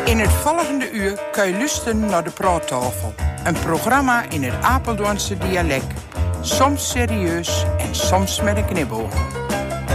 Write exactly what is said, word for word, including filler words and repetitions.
In het volgende uur kun je luisteren naar de Praattafel. Een programma in het Apeldoornse dialect. Soms serieus en soms met een knipoog.